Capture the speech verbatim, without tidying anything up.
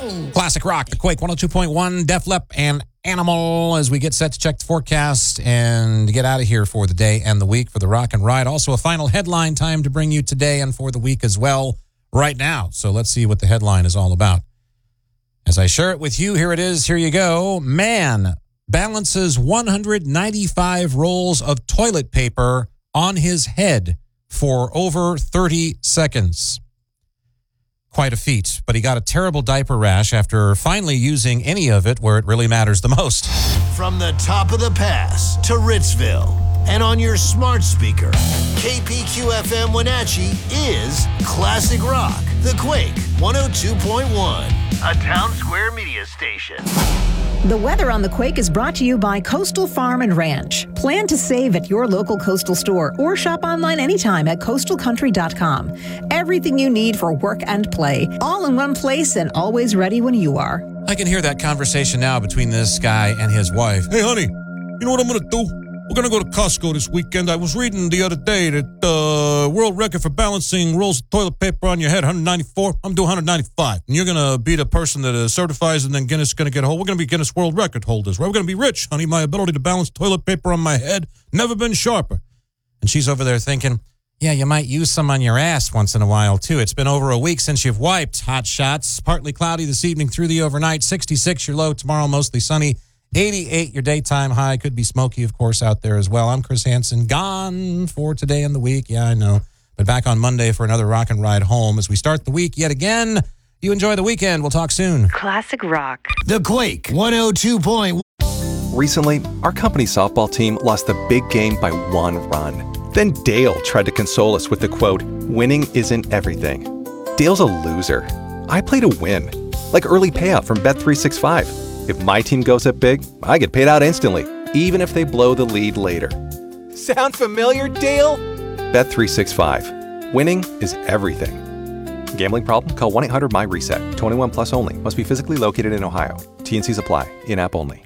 Classic rock, the Quake one oh two point one, Def Lepp and Animal, as we get set to check the forecast and get out of here for the day and the week for the Rock and Ride. Also, a final headline time to bring you today and for the week as well right now. So let's see what the headline is all about. As I share it with you, here it is. Here you go. Man balances one hundred ninety-five rolls of toilet paper on his head for over thirty seconds. Quite a feat, but he got a terrible diaper rash after finally using any of it where it really matters the most. From the top of the pass to Ritzville and on your smart speaker, K P Q F M Wenatchee is Classic Rock, the Quake one oh two point one, a Town Square media station. The weather on the Quake is brought to you by Coastal Farm and Ranch. Plan to save at your local Coastal store or shop online anytime at coastal country dot com. Everything you need for work and play, all in one place and always ready when you are. I can hear that conversation now between this guy and his wife. Hey, honey, you know what I'm going to do? We're going to go to Costco this weekend. I was reading the other day that the uh, world record for balancing rolls of toilet paper on your head, one ninety-four. I'm doing one ninety-five. And you're going to be the person that uh, certifies, and then Guinness is going to get a hold. We're going to be Guinness World Record holders, right? We're going to be rich, honey. My ability to balance toilet paper on my head never been sharper. And she's over there thinking, yeah, you might use some on your ass once in a while, too. It's been over a week since you've wiped. Hot shots. Partly cloudy this evening through the overnight. sixty-six your low. Tomorrow mostly sunny. eighty-eight your daytime high. Could be smoky, of course, out there as well. I'm Chris Hansen, gone for today and the week. Yeah, I know. But back on Monday for another Rock and Ride home as we start the week yet again. You enjoy the weekend. We'll talk soon. Classic Rock. The Quake one oh two point one. Recently, our company softball team lost the big game by one run. Then Dale tried to console us with the quote, "Winning isn't everything." Dale's a loser. I play to win. Like early payout from Bet three sixty-five. If my team goes up big, I get paid out instantly, even if they blow the lead later. Sound familiar, Dale? Bet three sixty-five. Winning is everything. Gambling problem? Call one eight hundred M Y RESET. twenty-one plus only. Must be physically located in Ohio. T and C's apply. In-app only.